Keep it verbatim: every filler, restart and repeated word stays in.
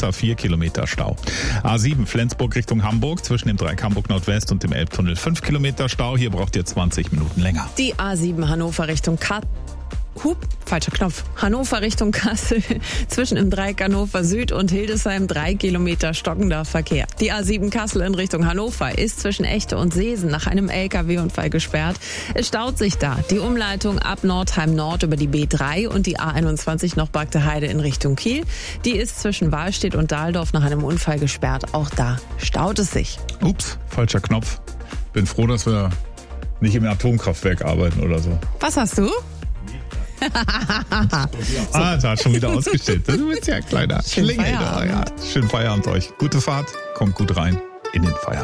Münster vier Kilometer Stau. A sieben Flensburg Richtung Hamburg zwischen dem Dreieck Hamburg Nordwest und dem Elbtunnel fünf Kilometer Stau. Hier braucht ihr zwanzig Minuten länger. Die A sieben Hannover Richtung Kassel. Hup, falscher Knopf. Hannover Richtung Kassel. Zwischen im Dreieck Hannover Süd und Hildesheim drei Kilometer stockender Verkehr. Die A sieben Kassel in Richtung Hannover ist zwischen Echte und Seesen nach einem L K W-Unfall gesperrt. Es staut sich da. Die Umleitung ab Nordheim Nord über die B drei und die A einundzwanzig noch Bagde Heide in Richtung Kiel. Die ist zwischen Wahlstedt und Dahldorf nach einem Unfall gesperrt. Auch da staut es sich. Ups, falscher Knopf. Bin froh, dass wir nicht im Atomkraftwerk arbeiten oder so. Was hast du? Ah, da hat schon wieder ausgestellt. Du bist ja ein kleiner Schönen Schlingel. Feierabend. Ja, schönen Feierabend euch. Gute Fahrt, kommt gut rein in den Feierabend.